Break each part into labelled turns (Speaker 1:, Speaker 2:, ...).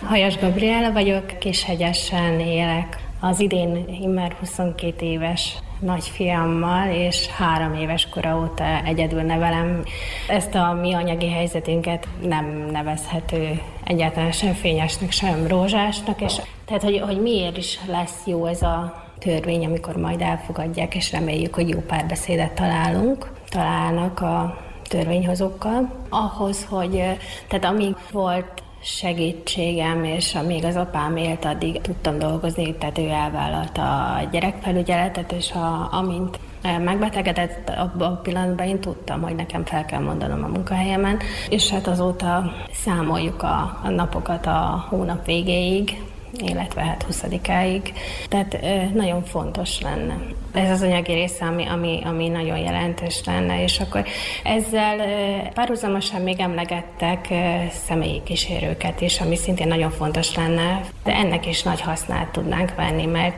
Speaker 1: Hajas Gabriella vagyok, Kishegyesen élek. Az idén immár 22 éves nagyfiammal, és 3 éves kora óta egyedül nevelem. Ezt a mi anyagi helyzetünket nem nevezhető egyáltalán sem fényesnek, sem rózsásnak, és tehát, hogy miért is lesz jó ez a törvény, amikor majd elfogadják, és reméljük, hogy jó párbeszédet találnak a törvényhozókkal. Ahhoz, hogy tehát amíg volt segítségem, és amíg az apám élt, addig tudtam dolgozni, tehát ő elvállalta a gyerekfelügyeletet, és amint megbetegedett, abban a pillanatban én tudtam, hogy nekem fel kell mondanom a munkahelyemen, és hát azóta számoljuk a napokat a hónap végéig, illetve hát 20-áig. Tehát nagyon fontos lenne. Ez az anyagi része, ami nagyon jelentős lenne, és akkor ezzel párhuzamosan még emlegettek személyi kísérőket is, ami szintén nagyon fontos lenne, de ennek is nagy hasznát tudnánk venni, mert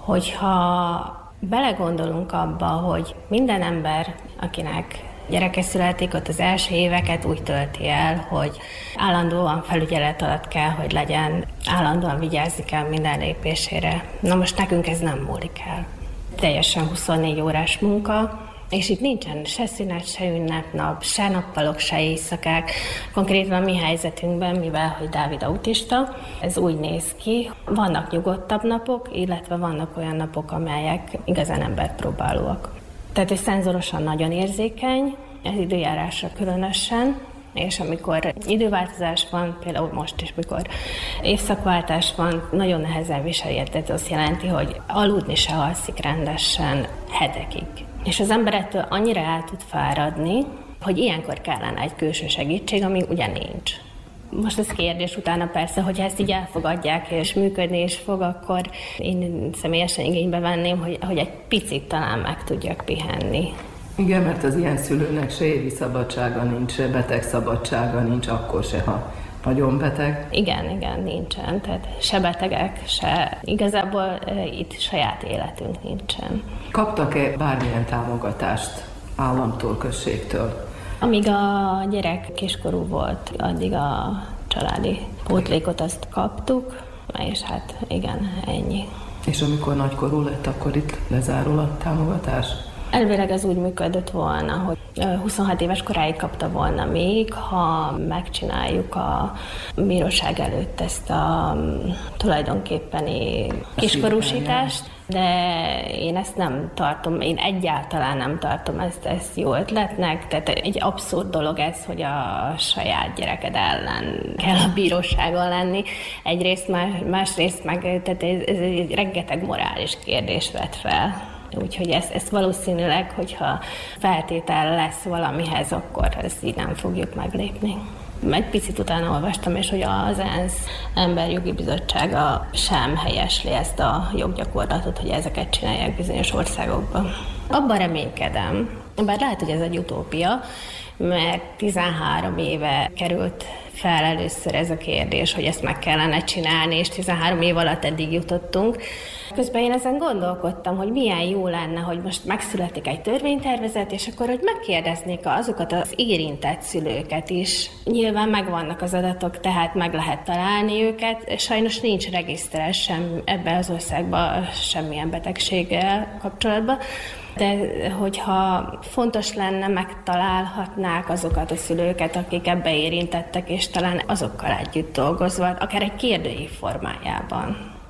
Speaker 1: hogyha belegondolunk abba, hogy minden ember, akinek gyereke születik, ott az első éveket úgy tölti el, hogy állandóan felügyelet alatt kell, hogy legyen, állandóan vigyázni kell minden lépésére. Na most nekünk ez nem múlik el. Teljesen 24 órás munka, és itt nincsen se szünet, se ünnepnap, se nappalok, se éjszakák. Konkrétan a mi helyzetünkben, mivel hogy Dávid autista, ez úgy néz ki, vannak nyugodtabb napok, illetve vannak olyan napok, amelyek igazán emberpróbálóak. Tehát ő szenzorosan nagyon érzékeny, az időjárásra különösen, és amikor időváltozás van, például most is, mikor évszakváltás van, nagyon nehezen viseli, tehát azt jelenti, hogy aludni se alszik rendesen hetekig. És az ember ettől annyira el tud fáradni, hogy ilyenkor kellene egy külső segítség, ami ugye nincs. Most ez kérdés utána persze, hogyha ezt így elfogadják és működni is fog, akkor én személyesen igénybe venném, hogy egy picit talán meg tudjak pihenni.
Speaker 2: Igen, mert az ilyen szülőnek se évi szabadsága nincs, se beteg szabadsága nincs, akkor se, ha nagyon beteg.
Speaker 1: Igen, nincsen. Tehát se betegek, se igazából itt saját életünk nincsen.
Speaker 2: Kaptak-e bármilyen támogatást államtól, községtől?
Speaker 1: Amíg a gyerek kiskorú volt, addig a családi pótlékot azt kaptuk, és hát igen, ennyi.
Speaker 2: És amikor nagykorú lett, akkor itt lezárul a támogatás?
Speaker 1: Elvileg ez úgy működött volna, hogy 26 éves koráig kapta volna még, ha megcsináljuk a bíróság előtt ezt a tulajdonképpeni kiskorúsítást, de én ezt nem tartom, én egyáltalán nem tartom ezt jó ötletnek, tehát egy abszurd dolog ez, hogy a saját gyereked ellen kell a bíróságon lenni. Egyrészt, másrészt meg tehát ez egy rengeteg morális kérdést vet fel. Úgyhogy ezt valószínűleg, hogyha feltétel lesz valamihez, akkor ezt így nem fogjuk meglépni. Egy picit utána olvastam, és hogy az ENSZ Emberjogi Bizottsága sem helyesli ezt a joggyakorlatot, hogy ezeket csinálják bizonyos országokban. Abban reménykedem, bár lehet, hogy ez egy utópia, mert 13 éve került fel először ez a kérdés, hogy ezt meg kellene csinálni, és 13 év alatt eddig jutottunk. Közben én ezen gondolkodtam, hogy milyen jó lenne, hogy most megszületik egy törvénytervezet, és akkor, hogy megkérdeznék azokat az érintett szülőket is. Nyilván megvannak az adatok, tehát meg lehet találni őket. Sajnos nincs regisztrál sem ebben az országban semmilyen betegséggel kapcsolatban. De hogyha fontos lenne, megtalálhatnák azokat a szülőket, akik ebbe érintettek, és talán azokkal együtt dolgozva, akár egy kérdőív formájában.